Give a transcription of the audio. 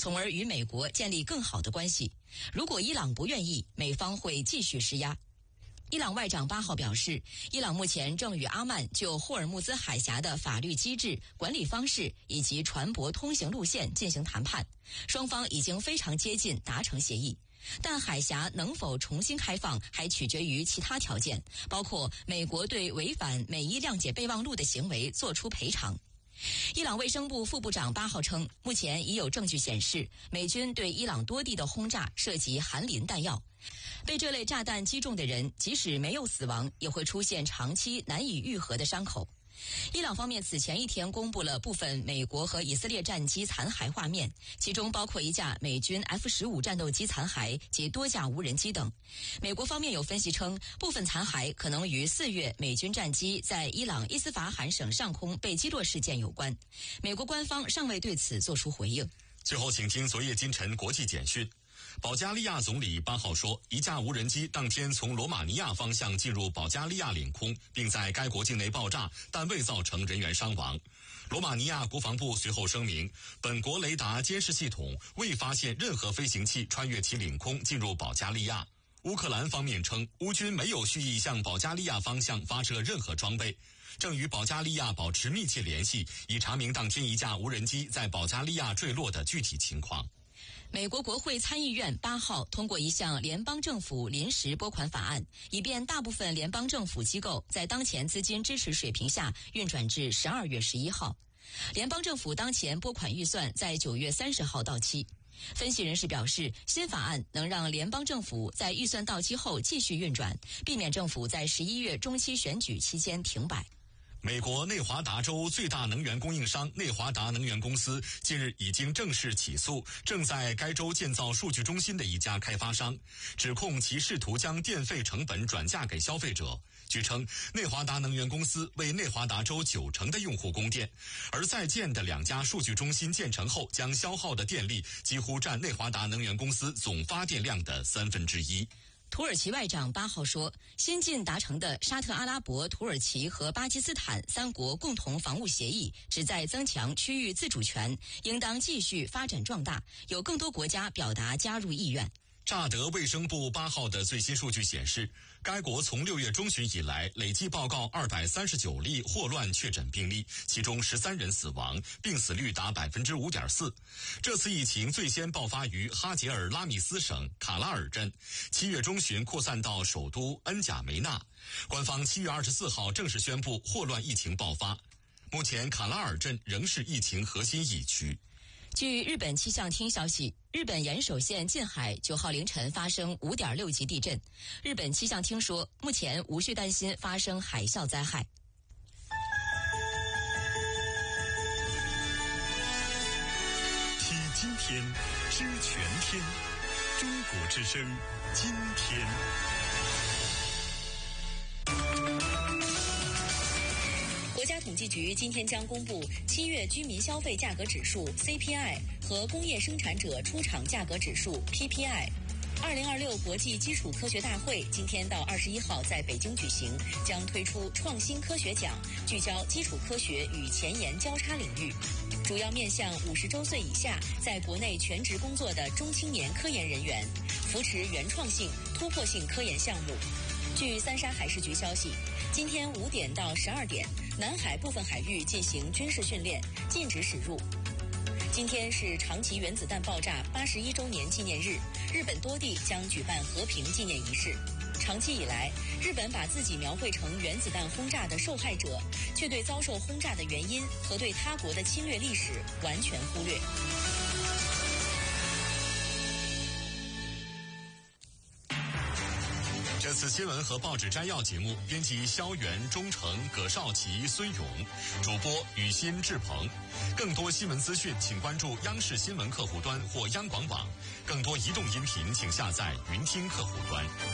从而与美国建立更好的关系。如果伊朗不愿意，美方会继续施压。伊朗外长8号表示，伊朗目前正与阿曼就霍尔木兹海峡的法律机制、管理方式以及船舶通行路线进行谈判，双方已经非常接近达成协议。但海峡能否重新开放还取决于其他条件，包括美国对违反美伊谅解备忘录的行为作出赔偿。伊朗卫生部副部长8号称，目前已有证据显示，美军对伊朗多地的轰炸涉及含磷弹药。被这类炸弹击中的人，即使没有死亡，也会出现长期难以愈合的伤口。伊朗方面此前一天公布了部分美国和以色列战机残骸画面，其中包括一架美军 F-15 战斗机残骸及多架无人机等。美国方面有分析称，部分残骸可能与4月美军战机在伊朗伊斯法罕省上空被击落事件有关。美国官方尚未对此作出回应。 最后请听昨夜今晨国际简讯。保加利亚总理8号说，一架无人机当天从罗马尼亚方向进入保加利亚领空，并在该国境内爆炸，但未造成人员伤亡。罗马尼亚国防部随后声明，本国雷达监视系统未发现任何飞行器穿越其领空进入保加利亚。乌克兰方面称，乌军没有蓄意向保加利亚方向发射任何装备，正与保加利亚保持密切联系，以查明当天一架无人机在保加利亚坠落的具体情况。 美国国会参议院8号通过一项联邦政府临时拨款法案，以便大部分联邦政府机构在当前资金支持水平下运转至12月11号。联邦政府当前拨款预算在9月30号到期。分析人士表示，新法案能让联邦政府在预算到期后继续运转，避免政府在11月中期选举期间停摆。 美国内华达州最大能源供应商内华达能源公司近日已经正式起诉正在该州建造数据中心的一家开发商，指控其试图将电费成本转嫁给消费者。据称，内华达能源公司为内华达州90%的用户供电，而在建的2家数据中心建成后将消耗的电力几乎占内华达能源公司总发电量的1/3。 土耳其外长8号说，新近达成的沙特阿拉伯、土耳其和巴基斯坦3国共同防务协议旨在增强区域自主权，应当继续发展壮大，有更多国家表达加入意愿。 乍得卫生部8号的最新数据显示，该国从6月中旬以来累计报告239例霍乱确诊病例，其中13人死亡，病死率达 5.4%。这次疫情最先爆发于哈杰尔拉米斯省卡拉尔镇，7月中旬扩散到首都恩贾梅纳。官方7月24号正式宣布霍乱疫情爆发。目前卡拉尔镇仍是疫情核心疫区。 据日本气象厅消息，日本岩手县近海9号凌晨发生5.6级地震。日本气象厅说，目前无需担心发生海啸灾害。 听今天，知全天，中国之声，今天。 国家统计局今天将公布7月居民消费价格指数 CPI 和工业生产者出厂价格指数 PPI。2026国际基础科学大会今天到21号在北京举行，将推出创新科学奖，聚焦基础科学与前沿交叉领域，主要面向50周岁以下在国内全职工作的中青年科研人员，扶持原创性、突破性科研项目。据三沙海事局消息，今天5点到12点，南海部分海域进行军事训练，禁止驶入。今天是长崎原子弹爆炸81周年纪念日，日本多地将举办和平纪念仪式。长期以来，日本把自己描绘成原子弹轰炸的受害者，却对遭受轰炸的原因和对他国的侵略历史完全忽略。 这次新闻和报纸摘要节目，编辑肖元、钟诚、葛少奇、孙勇，主播雨欣、志鹏。更多新闻资讯，请关注央视新闻客户端或央广网。更多移动音频，请下载云听客户端。